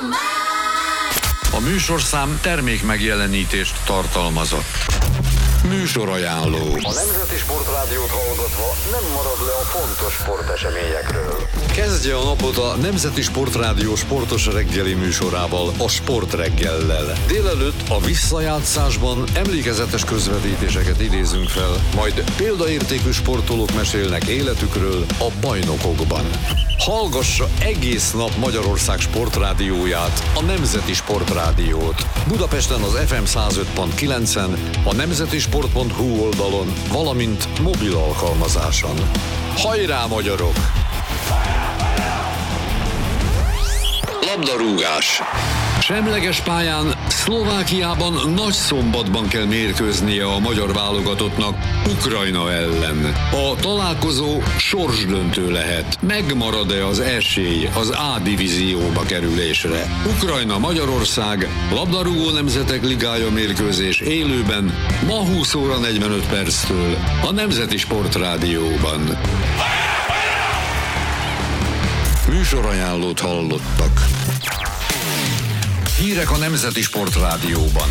A műsorszám termék megjelenítést tartalmazott. Műsorajánló. A Nemzeti Sportrádiót hallgatva nem marad le a fontos sporteseményekről. Kezdje a napot a Nemzeti Sportrádió sportos reggeli műsorával, a Sportreggellel. Délelőtt a visszajátszásban emlékezetes közvetítéseket idézünk fel, majd példaértékű sportolók mesélnek életükről a bajnokokban. Hallgassa egész nap Magyarország sportrádióját, a Nemzeti Sportrádiót. Budapesten az FM 105.9-en, a nemzetisport.hu oldalon, valamint mobil alkalmazáson. Hajrá, magyarok! Labdarúgás. Semleges pályán Szlovákiában Nagyszombatban kell mérkőznie a magyar válogatottnak Ukrajna ellen. A találkozó sorsdöntő lehet. Megmarad-e az esély az A divízióba kerülésre? Ukrajna-Magyarország labdarúgó nemzetek ligája mérkőzés élőben ma 20 óra 45 perctől a Nemzeti Sportrádióban. Műsorajánlót hallottak. Hírek a Nemzeti Sportrádióban.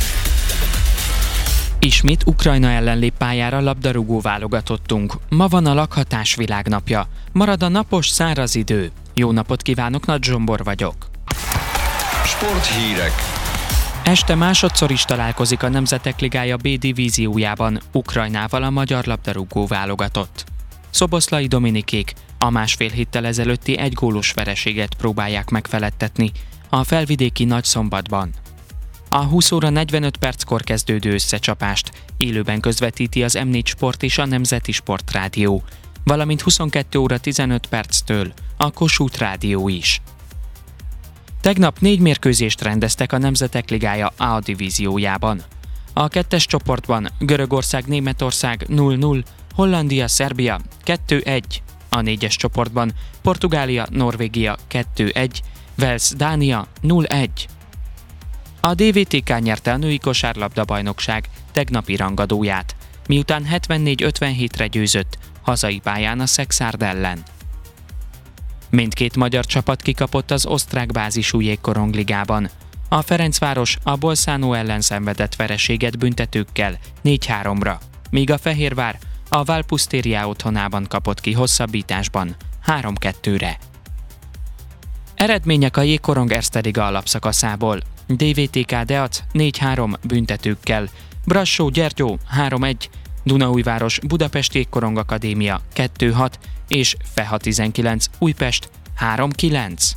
Ismét Ukrajna ellen lép pályára labdarúgó válogatottunk. Ma van a lakhatás világnapja. Marad a napos, száraz idő. Jó napot kívánok, Nagy Zsombor vagyok. Sporthírek. Este másodszor is találkozik a Nemzetek Ligája B divíziójában Ukrajnával a magyar labdarúgó válogatott. Szoboszlai Dominikék a másfél héttel ezelőtti egygólos vereséget próbálják megfeledtetni a felvidéki Nagyszombatban. A 20 óra 45 perckor kezdődő összecsapást élőben közvetíti az M4 Sport és a Nemzeti Sportrádió, valamint 22 óra 15 perctől a Kossuth Rádió is. Tegnap 4 mérkőzést rendeztek a Nemzetek Ligája A divíziójában. A 2-es csoportban Görögország-Németország 0-0, Hollandia-Szerbia 2-1, a 4-es csoportban Portugália-Norvégia 2-1, Wales-Dánia 0-1. A DVTK nyerte a női kosárlabda-bajnokság tegnapi rangadóját, miután 74-57-re győzött hazai pályán a Szexárd ellen. Mindkét magyar csapat kikapott az osztrák bázisú jégkorongligában. A Ferencváros a Bolzano ellen szenvedett vereséget büntetőkkel 4-3-ra, míg a Fehérvár a Valpusztéria otthonában kapott ki hosszabbításban 3-2-re. Eredmények a jégkorong Erste Liga alapszakaszából. DVTK Deac 4-3 büntetőkkel, Brassó-Gyergyó 3-1, Dunaújváros Budapest Jégkorong Akadémia 2-6 és FEHA 19 Újpest 3-9.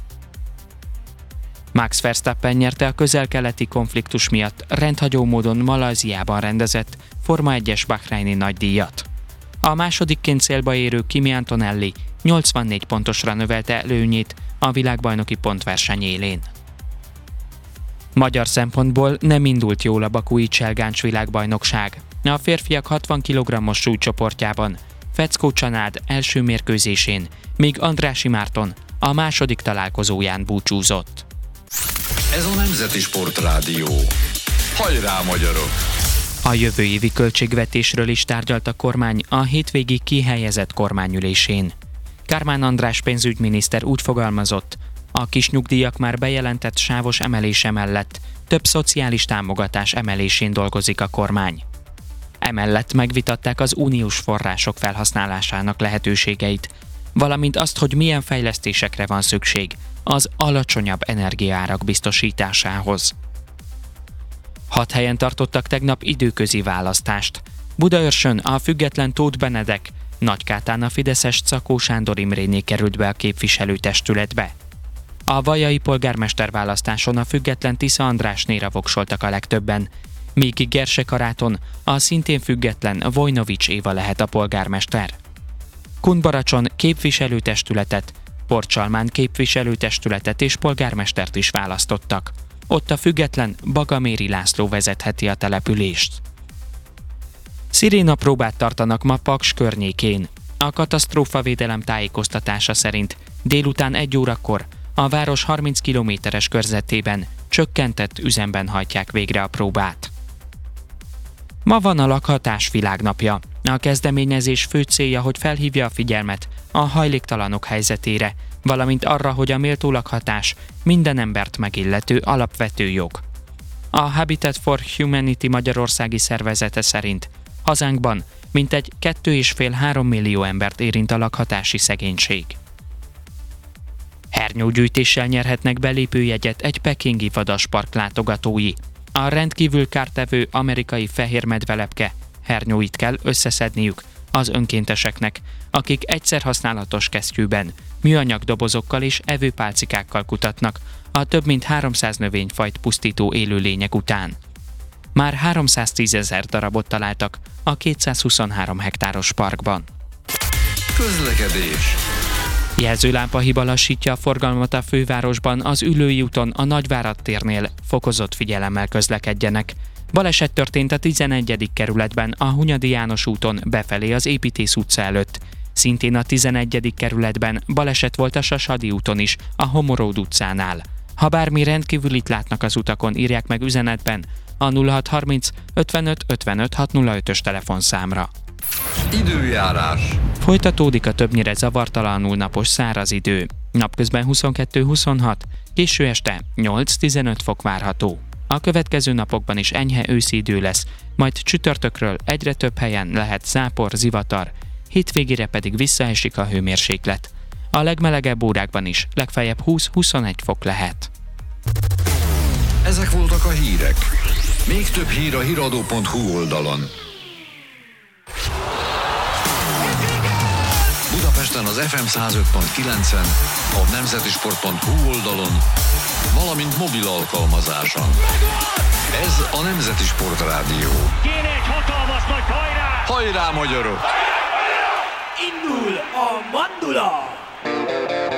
Max Verstappen nyerte a közel-keleti konfliktus miatt rendhagyó módon Malajziában rendezett Forma 1-es bahreini nagydíjat. A másodikként célba érő Kimi Antonelli 84 pontosra növelte előnyét a világbajnoki pontverseny élén. Magyar szempontból nem indult jól a bakui Cselgáncs világbajnokság. A férfiak 60 kg-os súlycsoportjában Feckó Csanád első mérkőzésén, míg Andrássy Márton a második találkozóján búcsúzott. Ez a Nemzeti Sportrádió. Hajrá, magyarok! A jövő évi költségvetésről is tárgyalt a kormány a hétvégi kihelyezett kormányülésén. Kármán András pénzügyminiszter úgy fogalmazott, a kis nyugdíjak már bejelentett sávos emelése mellett több szociális támogatás emelésén dolgozik a kormány. Emellett megvitatták az uniós források felhasználásának lehetőségeit, valamint azt, hogy milyen fejlesztésekre van szükség az alacsonyabb energiaárak biztosításához. 6 helyen tartottak tegnap időközi választást. Budaörsön a független Tóth Benedek, Nagykátán a fideszes Czakó Sándor Imréné került be a képviselőtestületbe. A vajai polgármesterválasztáson a független Tisza Andrásnéra voksoltak a legtöbben, míg Gersekaráton a szintén független Vojnovics Éva lehet a polgármester. Kunbaracson képviselőtestületet, Porcsalmán képviselőtestületet és polgármestert is választottak. Ott a független Bagaméri László vezetheti a települést. Szirénapróbát tartanak ma Paks környékén. A katasztrófavédelem tájékoztatása szerint délután 1 órakor a város 30 kilométeres körzetében csökkentett üzemben hajtják végre a próbát. Ma van a lakhatás világnapja. A kezdeményezés fő célja, hogy felhívja a figyelmet a hajléktalanok helyzetére, valamint arra, hogy a méltó lakhatás minden embert megillető alapvető jog. A Habitat for Humanity magyarországi szervezete szerint hazánkban mintegy 2,5-3 millió embert érint a lakhatási szegénység. Hernyógyűjtéssel nyerhetnek belépőjegyet egy pekingi vadaspark látogatói. A rendkívül kártevő amerikai fehérmedvelepke hernyóit kell összeszedniük az önkénteseknek, akik egyszer használatos kesztyűben, műanyag dobozokkal és evőpálcikákkal kutatnak a több mint 300 növényfajt pusztító élőlények után. Már 310 000 darabot találtak a 223 hektáros parkban. Közlekedés. Jelzőlámpa hiba lassítja a forgalmat a fővárosban, az Üllői úton a Nagyvárad térnél, fokozott figyelemmel közlekedjenek. Baleset történt a 11. kerületben a Hunyadi János úton befelé az Építész utca előtt. Szintén a 11. kerületben baleset volt a Sasadi úton is, a Homoród utcánál. Ha bármi rendkívülit látnak az utakon, írják meg üzenetben a 0630 55 55 605-ös telefonszámra. Időjárás. Folytatódik a többnyire zavartalanul napos száraz idő. Napközben 22-26, késő este 8-15 fok várható. A következő napokban is enyhe őszi idő lesz, majd csütörtökről egyre több helyen lehet zápor, zivatar, hétvégére pedig visszaesik a hőmérséklet. A legmelegebb órákban is legfeljebb 20-21 fok lehet. Ezek voltak a hírek. Még több hír a hiradó.hu oldalon. Budapesten az FM 105.9-en, a nemzetisport.hu oldalon, valamint mobil alkalmazáson. Ez a Nemzeti Sport Rádió. Kéne egy hatalmas nagy hajrá! Hajrá, magyarok! Indul a mandula!